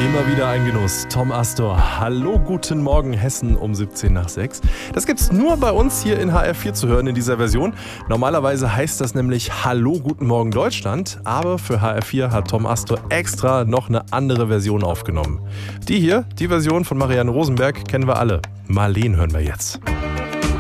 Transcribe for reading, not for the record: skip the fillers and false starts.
Immer wieder ein Genuss. Tom Astor. Hallo, guten Morgen Hessen um 17 nach 6. Das gibt's nur bei uns hier in HR4 zu hören in dieser Version. Normalerweise heißt das nämlich Hallo, guten Morgen Deutschland. Aber für HR4 hat Tom Astor extra noch eine andere Version aufgenommen. Die hier, die Version von Marianne Rosenberg, kennen wir alle. Marleen hören wir jetzt.